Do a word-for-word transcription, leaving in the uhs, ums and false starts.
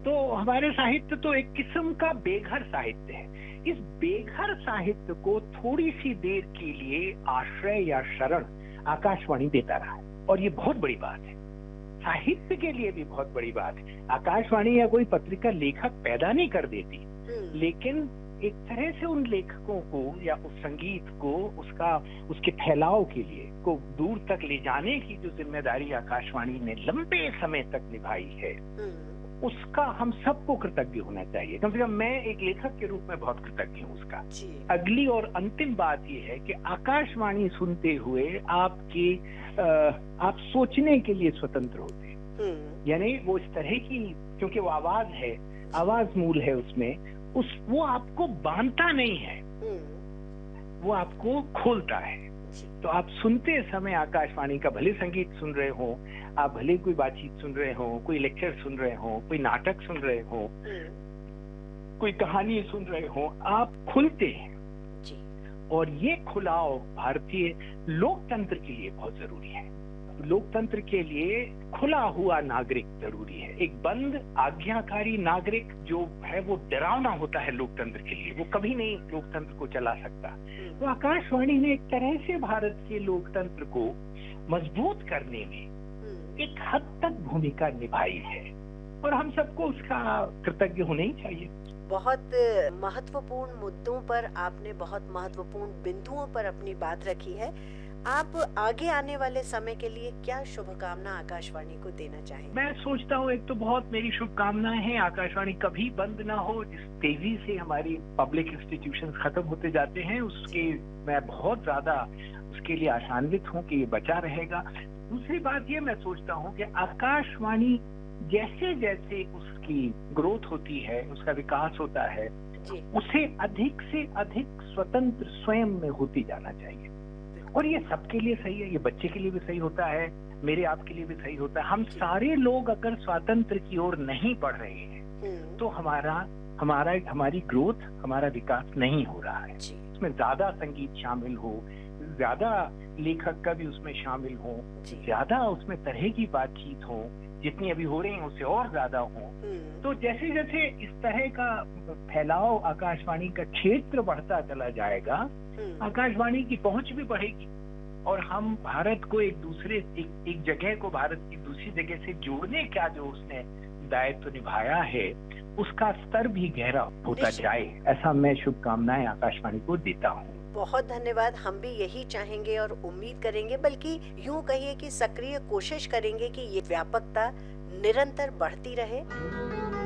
तो हमारे साहित्य तो एक किस्म का बेघर साहित्य है। इस बेघर साहित्य को थोड़ी सी देर के लिए आश्रय या शरण आकाशवाणी देता रहा है, और ये बहुत बड़ी बात है, साहित्य के लिए भी बहुत बड़ी बात है। आकाशवाणी या कोई पत्रिका लेखक पैदा नहीं कर देती, लेकिन एक तरह से उन लेखकों को या उस संगीत को उसका उसके फैलाव के लिए को दूर तक ले जाने की जो जिम्मेदारी आकाशवाणी ने लंबे समय तक निभाई है, उसका हम सबको कृतज्ञ होना चाहिए। कम से कम मैं एक लेखक के रूप में बहुत कृतज्ञ हूँ उसका। अगली और अंतिम बात यह है कि आकाशवाणी सुनते हुए आपके आप सोचने के लिए स्वतंत्र होते हैं, यानी वो इस तरह की, क्योंकि वो आवाज है, आवाज मूल है उसमें, उस वो आपको बांधता नहीं है, वो आपको खोलता है। तो आप सुनते समय आकाशवाणी का भले संगीत सुन रहे हो, आप भले कोई बातचीत सुन रहे हो, कोई लेक्चर सुन रहे हो, कोई नाटक सुन रहे हो, कोई कहानी सुन रहे हो, आप खुलते हैं। और ये खुलाव भारतीय लोकतंत्र के लिए बहुत जरूरी है। लोकतंत्र के लिए खुला हुआ नागरिक जरूरी है। एक बंद आज्ञाकारी नागरिक जो है वो डरावना होता है लोकतंत्र के लिए, वो कभी नहीं लोकतंत्र को चला सकता। तो आकाशवाणी ने एक तरह से भारत के लोकतंत्र को मजबूत करने में एक हद तक भूमिका निभाई है, और हम सबको उसका कृतज्ञ होना ही चाहिए। बहुत महत्वपूर्ण मुद्दों पर आपने बहुत महत्वपूर्ण बिंदुओं पर अपनी बात रखी है। आप आगे आने वाले समय के लिए क्या शुभकामना आकाशवाणी को देना चाहेंगे? मैं सोचता हूँ, एक तो बहुत मेरी शुभकामनाएं हैं, आकाशवाणी कभी बंद ना हो। जिस तेजी से हमारी पब्लिक इंस्टीट्यूशंस खत्म होते जाते हैं, उसके मैं बहुत ज्यादा उसके लिए आशान्वित हूँ कि ये बचा रहेगा। दूसरी बात ये मैं सोचता हूँ कि आकाशवाणी जैसे जैसे उसकी ग्रोथ होती है, उसका विकास होता है, उसे अधिक से अधिक स्वतंत्र स्वयं में होती जाना चाहिए। और ये सबके लिए सही है, ये बच्चे के लिए भी सही होता है, मेरे आपके लिए भी सही होता है। हम सारे लोग अगर स्वातंत्र की ओर नहीं बढ़ रहे हैं तो हमारा हमारा हमारी ग्रोथ, हमारा विकास नहीं हो रहा है। उसमें ज्यादा संगीत शामिल हो, ज्यादा लेखक का भी उसमें शामिल हो, ज्यादा उसमें तरह की बातचीत हो, जितनी अभी हो रही है उससे और ज्यादा हो। तो जैसे जैसे इस तरह का फैलाव आकाशवाणी का क्षेत्र बढ़ता चला जाएगा, आकाशवाणी की पहुंच भी बढ़ेगी, और हम भारत को एक दूसरे एक, एक जगह को भारत की दूसरी जगह से जोड़ने का जो उसने दायित्व निभाया है, उसका स्तर भी गहरा होता जाए, ऐसा मैं शुभकामनाएं आकाशवाणी को देता हूँ। बहुत धन्यवाद। हम भी यही चाहेंगे और उम्मीद करेंगे, बल्कि यूं कहिए कि सक्रिय कोशिश करेंगे कि ये व्यापकता निरंतर बढ़ती रहे।